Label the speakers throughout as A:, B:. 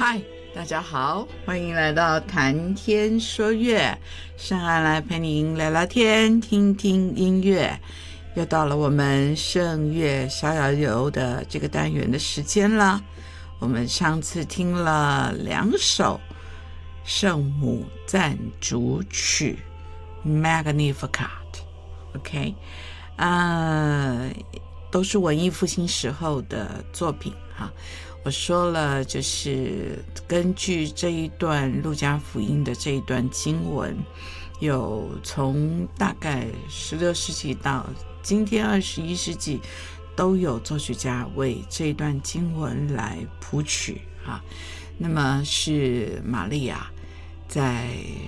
A: 嗨，大家好，欢迎来到谈天说乐，上岸来陪您聊聊天，听听音乐。又到了我们圣乐逍遥游的这个单元的时间了。我们上次听了2首圣母赞主曲 Magnificat， OK， 都是文艺复兴时候的作品哈。我说了，就是根据这一段路加福音的这一段经文，有从大概16世纪到今天21世纪，都有作曲家为这一段经文来谱曲啊。那么是玛利亚在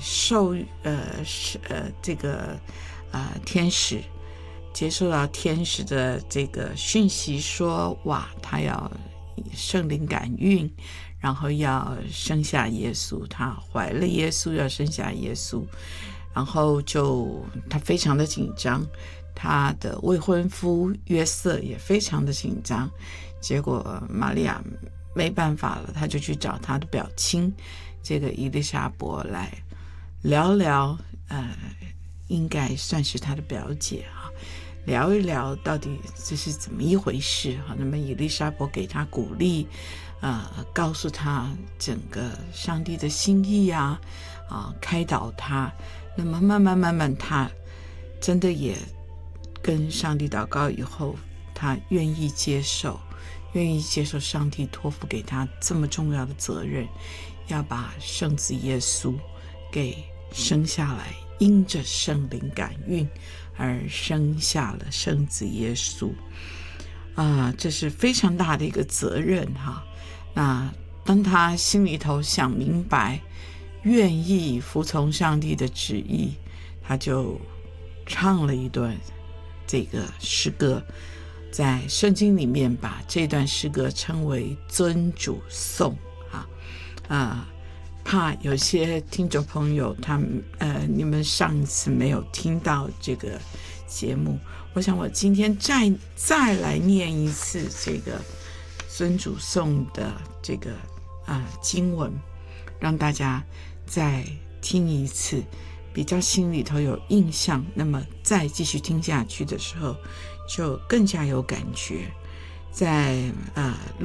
A: 天使接受到天使的这个讯息说，哇，他要圣灵感孕，然后要生下耶稣，他怀了耶稣，要生下耶稣，然后他非常的紧张，他的未婚夫约瑟也非常的紧张。结果玛利亚没办法了，他就去找他的表亲这个伊丽莎伯来聊聊，应该算是他的表姐啊，聊一聊到底这是怎么一回事。那么伊丽莎伯给他鼓励，告诉他整个上帝的心意啊，开导他。那么慢慢他真的也跟上帝祷告以后，他愿意接受上帝托付给他这么重要的责任，要把圣子耶稣给生下来，因着圣灵感孕而生下了圣子耶稣这是非常大的一个责任哈。那当他心里头想明白，愿意服从上帝的旨意，他就唱了一段这个诗歌，在圣经里面把这段诗歌称为尊主颂怕有些听众朋友你们上一次没有听到这个节目，我想我今天再来念一次这个尊主颂的这个经文，让大家再听一次，比较心里头有印象，那么再继续听下去的时候就更加有感觉。在